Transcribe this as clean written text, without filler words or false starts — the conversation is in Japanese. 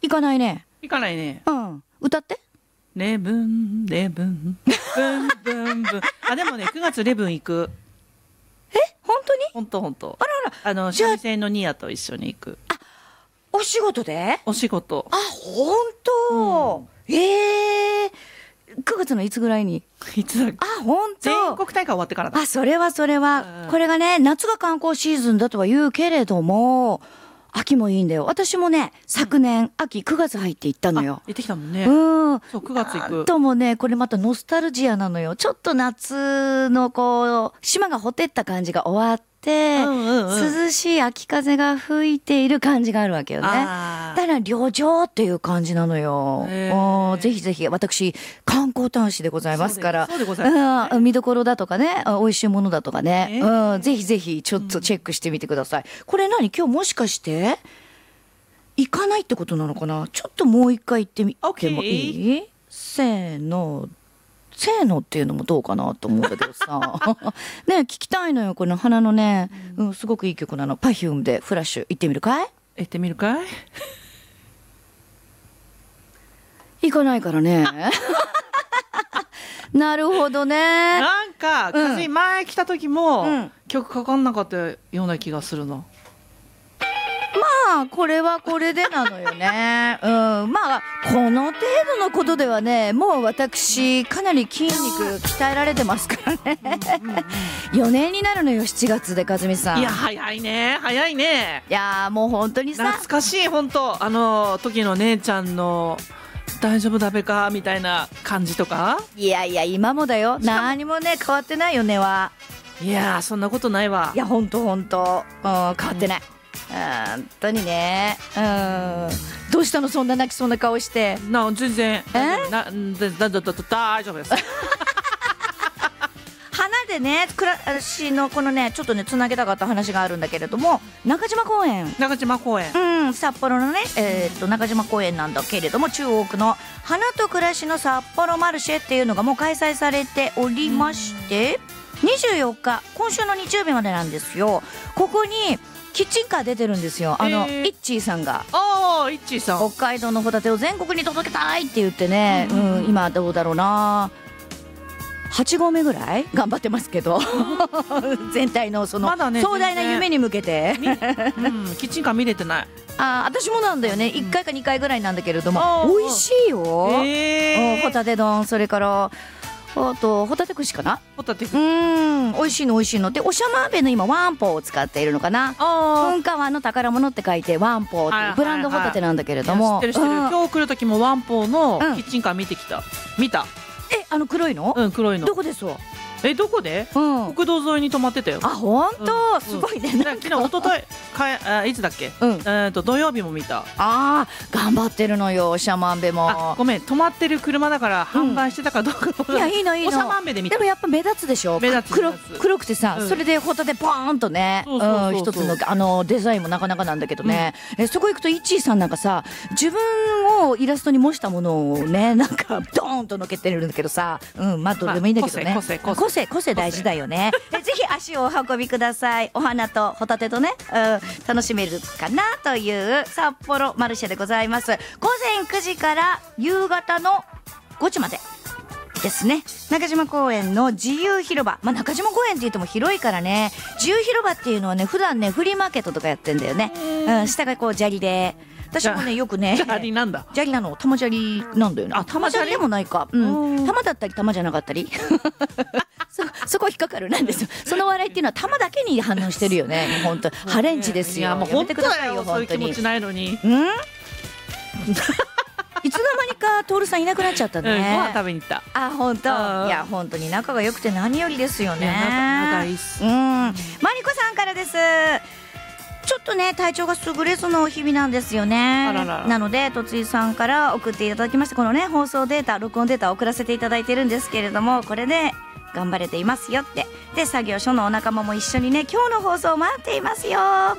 行かないね。 行かないね。 うん。歌って。 レブンレブンブンブンブン。あ、でもね9月レブン行く。 本当に？ 本当。 あらら。じゃあ三味線のニアと一緒に行く。 お仕事で？ お仕事。 あ、本当。9月のいつぐらいに？ いつだっけ？ あ、本当。 全国大会終わってからだ。 あ、それは、これがね、夏が観光シーズンだとは言うけれども、秋もいいんだよ。私もね、昨年、秋9月入って行ったのよ。 行ってきたもんね。 そう、 9月行く。 ともね、これまたノスタルジアなのよ。ちょっと夏のこう、島がほてった感じが終わって、涼しい秋風が吹いている感じがあるわけよね。だから旅情っていう感じなのよ。ぜひぜひ、私、観光大使でございますから、見どころだとかね、美味しいものだとかね、ぜひぜひちょっとチェックしてみてください。これ何？今日もしかして行かないってことなのかな？ちょっともう一回行ってみてもいい？せーのっていうのもどうかなと思うんだけどさね、聞きたいのよ、この花のね、すごくいい曲なの。Perfumeでフラッシュ。行ってみるかい？ 行ってみるかい？ 行かないからねなるほどね。 なんか風前来た時も、曲かかんなかったような気がするの。 まあこれはこれでなのよね。まあこの程度のことではね、もう私かなり筋肉鍛えられてますからね4年になるのよ、7月で。和美さん。 いや早いね。 いやもう本当にさ、 懐かしい。本当時の姉ちゃんの大丈夫だべかみたいな感じとか。 いや今もだよ。何もね変わってないよねは。 いやそんなことないわ。 いや本当変わってない。本当にね。どうしたの、そんな泣きそうな顔して。 全然大丈夫です花でね、私のこのねちょっとねつなげたかった話があるんだけれども、中島公園、札幌のね、中島公園なんだけれども、中央区の花と暮らしの札幌マルシェっていうのがもう開催されておりまして、24日今週の日曜日までなんですよ。ここにキッチンカー出てるんですよ。イッチーさんが。 イッチーさん。 北海道のホタテを全国に届けたいって言ってね、今どうだろうな、8合目ぐらい頑張ってますけど全体のその壮大な夢に向けてキッチンカー見れてない。 私もなんだよね。1回か2回ぐらいなんだけれども、美味しいよ。ホタテ丼、それからホタテ串かな。美味しいので、おしゃまべの今ワンポーを使っているのかな。本川の宝物って書いてワンポーっていうブランドホタテなんだけれども、 知ってる。今日来る時もワンポーのキッチンカー見た。 黒いの？ 黒いの。 どこですわ？ どこで？国道沿いに止まってたよ。 本当、すごいね。 昨日一昨日いつだっけ？土曜日も見た。 頑張ってるのよ、おしゃまんべも。 ごめん、止まってる車だから販売してたかどうか。 いや、いいの。 おしゃまんべで見た。 でもやっぱ目立つでしょ。黒くてさ、それでホタテポーンとね、一つのデザインもなかなかなんだけどね。そこ行くとイッチーさんなんかさ、自分をイラストに模したものをね、なんかドーンとのけてるんだけどさ、まあどうでもいいんだけどね。個性大事だよね。ぜひ足をお運びください。お花とホタテとね、楽しめるかなという札幌マルシェでございます。午前9時から夕方の5時までですね。中島公園の自由広場、中島公園って言っても広いからね、自由広場っていうのはね、普段ねフリーマーケットとかやってんだよね。下がこう砂利で、私もねよくね、 砂利なんだ。 砂利なの、玉砂利なんだよね。玉砂利でもないか、玉だったり玉じゃなかったりそこ引っかかるなんですよ。その笑いっていうのは玉だけに反応してるよね。本当ハレンチですよ。 もう本当だよ、そういう気持ちないのに。 いつの間にか徹さんいなくなっちゃったね。 ご飯食べに行った。 本当。いや本当に仲が良くて何よりですよね。 仲いいっす。 マリコさんからです。ちょっとね体調が優れずの日々なんですよね。なのでとついさんから送っていただきましたこのね放送データ、録音データを送らせていただいてるんですけれども、これで頑張れていますよって。で作業所のお仲間も一緒にね今日の放送を待っていますよ。